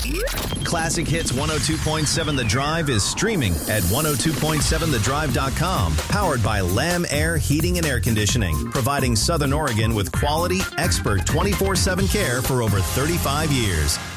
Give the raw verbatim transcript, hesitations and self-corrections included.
Classic Hits one oh two point seven The Drive is streaming at one oh two point seven the drive dot com. Powered by Lamb Air Heating and Air Conditioning, providing Southern Oregon with quality, expert twenty-four seven care for over thirty-five years.